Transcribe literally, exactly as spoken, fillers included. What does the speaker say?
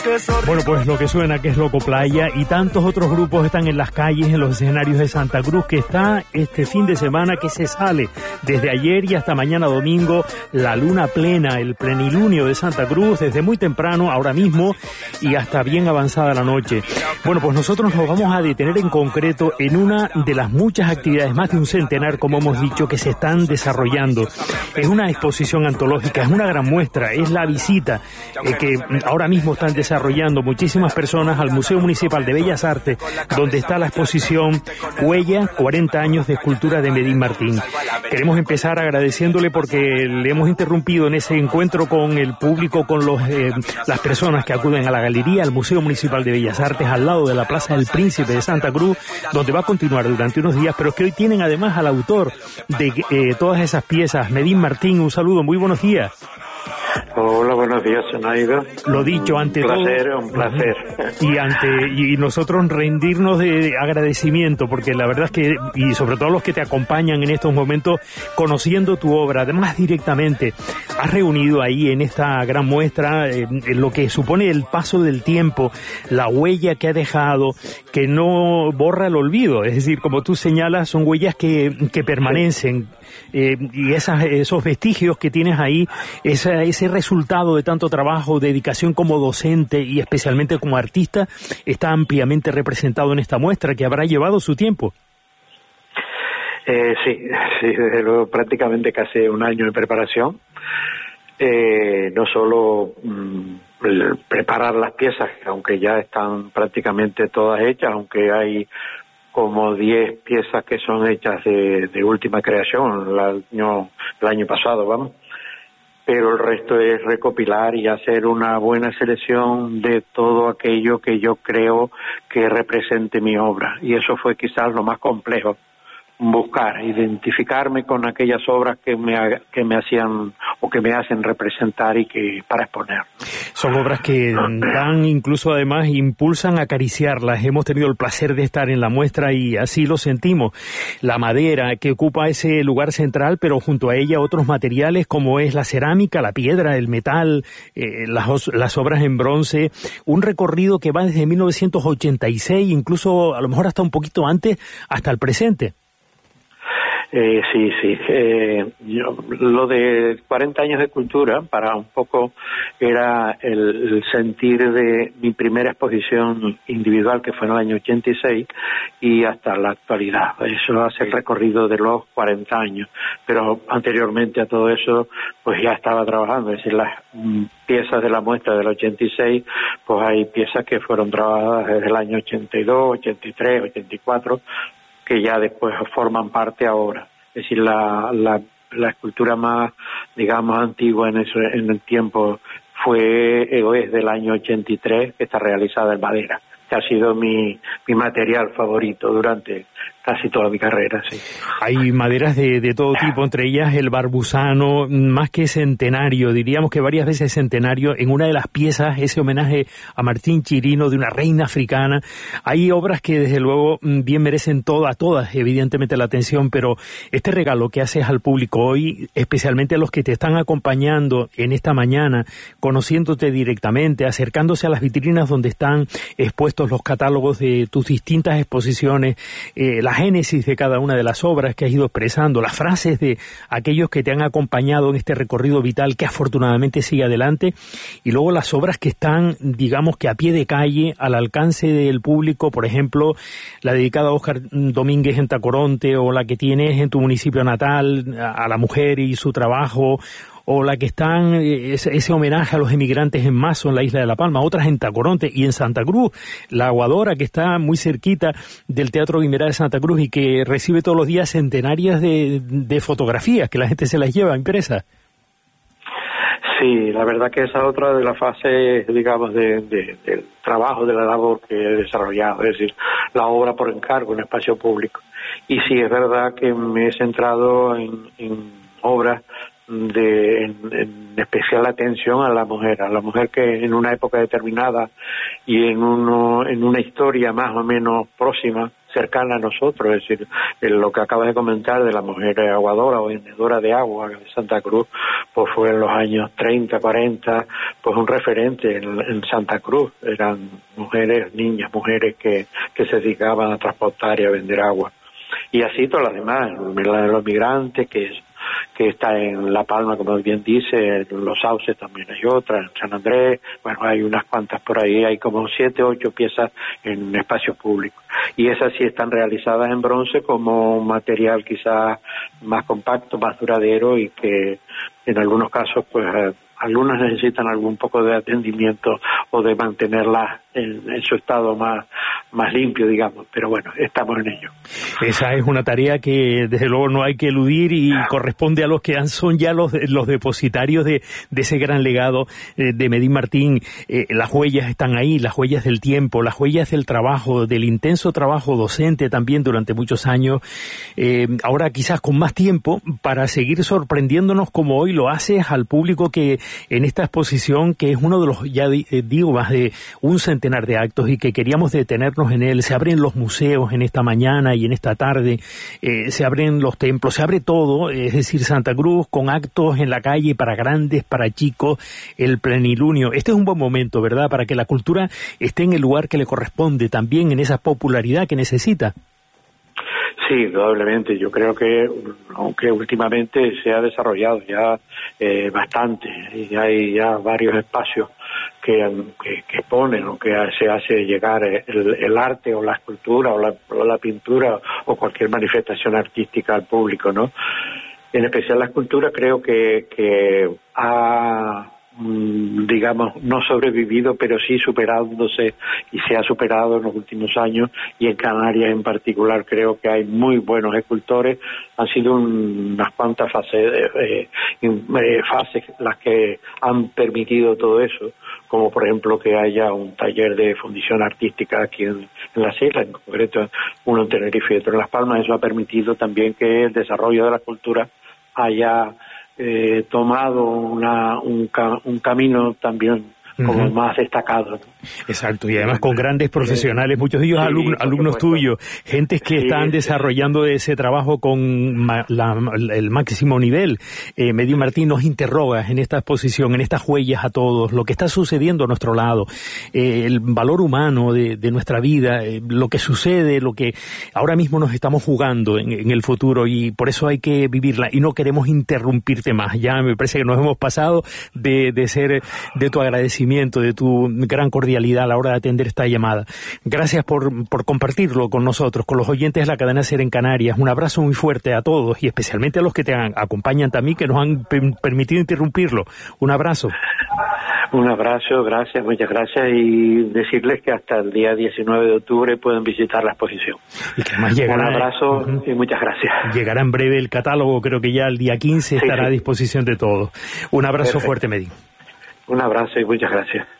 Bueno, pues lo que suena que es Loco Playa y tantos otros grupos están en las calles, en los escenarios de Santa Cruz, que está este fin de semana que se sale desde ayer y hasta mañana domingo, la luna plena, el plenilunio de Santa Cruz, desde muy temprano, ahora mismo, y hasta bien avanzada la noche. Bueno, pues nosotros nos vamos a detener en concreto en una de las muchas actividades, más de un centenar, como hemos dicho, que se están desarrollando. Es una exposición antológica, es una gran muestra, es la visita eh, que ahora mismo están desarrollando muchísimas personas al Museo Municipal de Bellas Artes, donde está la exposición Huella, cuarenta años de escultura de Medín Martín. Queremos empezar agradeciéndole porque le hemos interrumpido en ese encuentro con el público, con los eh, las personas que acuden a la galería, al Museo Municipal de Bellas Artes, al lado de la Plaza del Príncipe de Santa Cruz, donde va a continuar durante unos días, pero es que hoy tienen además al autor de eh, todas esas piezas, Medín Martín. Un saludo, muy buenos días. Hola, buenos días, Zenaida. Lo dicho, ante todo... Un placer, todo, un placer. Y ante y nosotros rendirnos de agradecimiento, porque la verdad es que, y sobre todo los que te acompañan en estos momentos, conociendo tu obra, además directamente, has reunido ahí en esta gran muestra eh, lo que supone el paso del tiempo, la huella que ha dejado, que no borra el olvido, es decir, como tú señalas, son huellas que, que permanecen. Eh, y esas, esos vestigios que tienes ahí, esa, ese resultado de tanto trabajo, dedicación como docente y especialmente como artista, está ampliamente representado en esta muestra que habrá llevado su tiempo. Eh, sí, sí, desde luego prácticamente casi un año de preparación. Eh, no solo mmm, preparar las piezas, aunque ya están prácticamente todas hechas, aunque hay como diez piezas que son hechas de, de última creación el año, el año pasado, vamos. Pero el resto es recopilar y hacer una buena selección de todo aquello que yo creo que represente mi obra. Y eso fue quizás lo más complejo, buscar, identificarme con aquellas obras que me que me hacían o que me hacen representar y que para exponer. Son obras que dan, incluso además impulsan a acariciarlas. Hemos tenido el placer de estar en la muestra y así lo sentimos. La madera que ocupa ese lugar central, pero junto a ella otros materiales como es la cerámica, la piedra, el metal, eh, las, las obras en bronce. Un recorrido que va desde mil novecientos ochenta y seis, incluso a lo mejor hasta un poquito antes, hasta el presente. Eh, sí, sí. Eh, yo, lo de cuarenta años de cultura, para un poco, era el, el sentir de mi primera exposición individual, que fue en el año ochenta y seis, y hasta la actualidad. Eso hace el recorrido de los cuarenta años. Pero anteriormente a todo eso, pues ya estaba trabajando. Es decir, las mm, piezas de la muestra del ochenta y seis, pues hay piezas que fueron trabajadas desde el año ochenta y dos, ochenta y tres, ochenta y cuatro, que ya después forman parte ahora. Es decir, la, la, la escultura más, digamos, antigua en, eso, en el tiempo fue, es del año ochenta y tres, que está realizada en madera, que ha sido mi, mi material favorito durante casi toda mi carrera, sí. Hay maderas de, de todo tipo, entre ellas el barbusano, más que centenario, diríamos que varias veces centenario, en una de las piezas, ese homenaje a Martín Chirino, de una reina africana. Hay obras que desde luego bien merecen todas, todas, evidentemente la atención, pero este regalo que haces al público hoy, especialmente a los que te están acompañando en esta mañana, conociéndote directamente, acercándose a las vitrinas donde están expuestos los catálogos de tus distintas exposiciones, eh, la génesis de cada una de las obras que has ido expresando, las frases de aquellos que te han acompañado en este recorrido vital que afortunadamente sigue adelante, y luego las obras que están, digamos que a pie de calle, al alcance del público, por ejemplo, la dedicada a Óscar Domínguez en Tacoronte, o la que tienes en tu municipio natal, a la mujer y su trabajo, o la que están, ese, ese homenaje a los emigrantes en Mazo, en la isla de La Palma, otras en Tacoronte y en Santa Cruz, la Aguadora, que está muy cerquita del Teatro Guimerá de Santa Cruz y que recibe todos los días centenarias de, de fotografías, que la gente se las lleva impresas. Sí, la verdad que esa es otra de las fases, digamos, de, de, del trabajo, de la labor que he desarrollado, es decir, la obra por encargo en espacio público. Y sí, es verdad que me he centrado en, en obras de en, en especial atención a la mujer, a la mujer que en una época determinada y en uno en una historia más o menos próxima cercana a nosotros, es decir, lo que acabas de comentar de la mujer aguadora o vendedora de agua de Santa Cruz, pues fue en los años treinta, cuarenta, pues un referente en, en Santa Cruz. Eran mujeres, niñas, mujeres que, que se dedicaban a transportar y a vender agua. Y así todas las demás, la de los migrantes, que que está en La Palma, como bien dice, en Los Sauces también hay otra, en San Andrés, bueno, hay unas cuantas por ahí, hay como siete, ocho piezas en espacios públicos. Y esas sí están realizadas en bronce como un material quizás más compacto, más duradero y que en algunos casos, pues, eh, algunas necesitan algún poco de atendimiento o de mantenerlas en, en su estado más, más limpio, digamos, pero bueno, estamos en ello. Esa es una tarea que desde luego no hay que eludir y claro, corresponde a los que son ya los, los depositarios de, de ese gran legado eh, de Medín Martín. Eh, las huellas están ahí, las huellas del tiempo, las huellas del trabajo, del intenso trabajo docente también durante muchos años, eh, ahora quizás con más tiempo para seguir sorprendiéndonos como hoy lo haces al público que en esta exposición, que es uno de los, ya digo, más de un centenar de actos y que queríamos detenernos en él. Se abren los museos en esta mañana y en esta tarde, eh, se abren los templos, se abre todo, es decir, Santa Cruz con actos en la calle para grandes, para chicos, el plenilunio. Este es un buen momento, ¿verdad?, para que la cultura esté en el lugar que le corresponde, también en esa popularidad que necesita. Sí, indudablemente. Yo creo que, aunque últimamente se ha desarrollado ya eh, bastante, y hay ya varios espacios que, que, que exponen o que se hace llegar el, el arte o la escultura o la, o la pintura o cualquier manifestación artística al público, ¿no? En especial la escultura creo que, que ha, digamos, no sobrevivido, pero sí superándose y se ha superado en los últimos años, y en Canarias en particular creo que hay muy buenos escultores. Han sido un, unas cuantas fases, eh, eh, fases las que han permitido todo eso, como por ejemplo que haya un taller de fundición artística aquí en, en las islas, en concreto uno en Tenerife y otro en Las Palmas. Eso ha permitido también que el desarrollo de la cultura haya Eh, tomado una, un, ca, un camino también como uh-huh. más destacado, ¿no? Exacto, y además con grandes profesionales, muchos de ellos sí, alumnos, alumnos tuyos, gentes que sí, están desarrollando ese trabajo con ma, la, el máximo nivel. Eh, Medín Martín nos interroga en esta exposición, en estas huellas a todos, lo que está sucediendo a nuestro lado, eh, el valor humano de, de nuestra vida, eh, lo que sucede, lo que ahora mismo nos estamos jugando en, en el futuro, y por eso hay que vivirla, y no queremos interrumpirte más. Ya me parece que nos hemos pasado de, de ser de tu agradecimiento, de tu gran cordialidad a la hora de atender esta llamada. Gracias por, por compartirlo con nosotros, con los oyentes de la cadena SER en Canarias. Un abrazo muy fuerte a todos y especialmente a los que te han, acompañan también, que nos han per- permitido interrumpirlo. Un abrazo. Un abrazo, gracias, muchas gracias, y decirles que hasta el día diecinueve de octubre pueden visitar la exposición. Y que más llegará, un abrazo uh-huh. y muchas gracias. Llegará en breve el catálogo, creo que ya el día quince estará sí, sí. a disposición de todos. Un abrazo Perfecto. Fuerte, Medín. Un abrazo y muchas gracias.